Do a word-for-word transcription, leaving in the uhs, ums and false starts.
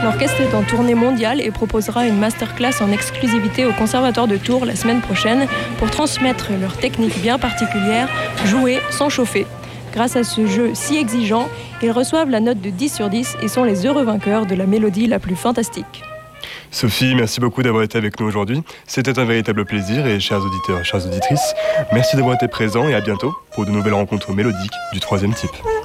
L'orchestre est en tournée mondiale et proposera une masterclass en exclusivité au Conservatoire de Tours la semaine prochaine pour transmettre leur technique bien particulière, jouer sans chauffer. Grâce à ce jeu si exigeant, ils reçoivent la note de dix sur dix et sont les heureux vainqueurs de la mélodie la plus fantastique. Sophie, merci beaucoup d'avoir été avec nous aujourd'hui. C'était un véritable plaisir et chers auditeurs, chères auditrices, merci d'avoir été présents et à bientôt pour de nouvelles rencontres mélodiques du troisième type.